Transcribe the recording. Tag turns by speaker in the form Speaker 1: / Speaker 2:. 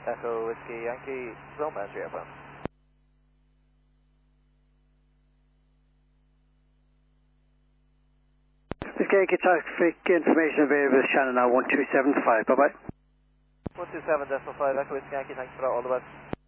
Speaker 1: Echo Whiskey Yankee, Roman 3 FM.
Speaker 2: Whiskey Yankee traffic information available, Shannon now 1275, bye bye.
Speaker 1: 127.5, Echo Whiskey Yankee, thanks for that, all the best.